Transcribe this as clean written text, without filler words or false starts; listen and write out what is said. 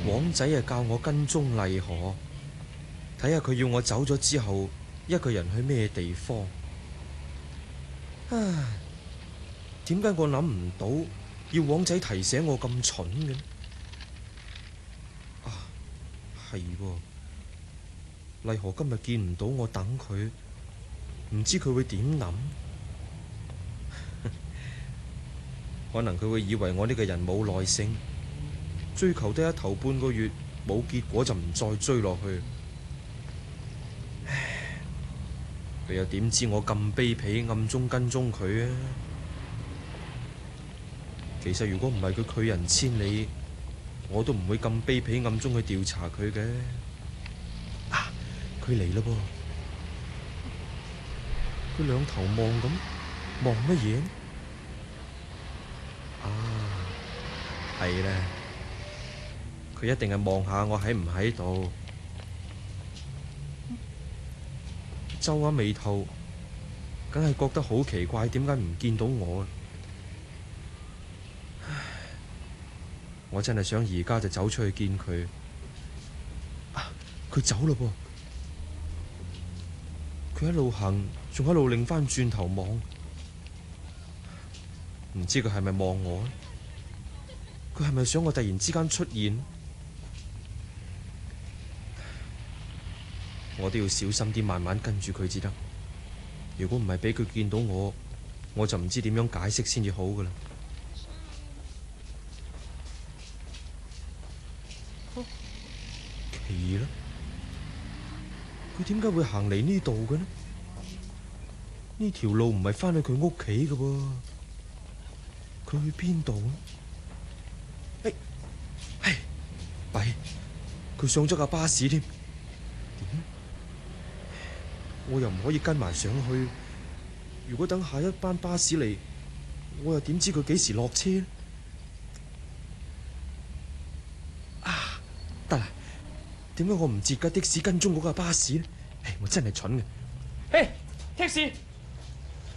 王仔啊教我跟蹤麗河，睇下佢要我走咗之後，一個人去咩地方。唉，點解我諗唔到要王仔提醒我咁蠢嘅呢？啊，係喎，麗河今日見唔到我等佢，唔知佢會點諗？可能佢會以為我呢個人冇耐性，追求得一頭半個月冇結果就唔再追落去。唉，佢又點知我咁卑鄙，暗中跟蹤佢啊？其實如果唔係佢拒人千里，我都唔會咁卑鄙暗中去調查佢嘅。啊，佢嚟啦噃！佢兩頭望咁，望乜嘢？啊，係啦，佢一定係望下我喺唔喺度，皺下眉頭，梗係覺得好奇怪，點解唔見到我？唉，我真係想而家就走出去見佢。啊，佢走啦噃！佢一路行，仲一路擰翻轉頭望，唔知佢係咪望我？佢係咪想我突然之間出現？我都要小心啲，慢慢跟住佢至得。如果唔係俾佢見到我，我就唔知點樣解釋先至好噶啦。奇啦，佢點解會行嚟呢度嘅呢？呢條路唔係翻去佢屋企嘅噃，佢去邊度呢？唉，弊，佢上咗架巴士添。點？我又唔可以跟埋上去。如果等下一班巴士嚟，我又點知佢幾時落車呢？啊，得啦！點解我唔截架的士跟蹤嗰架巴士呢？唉，我真係蠢嘅。 嘿，的士！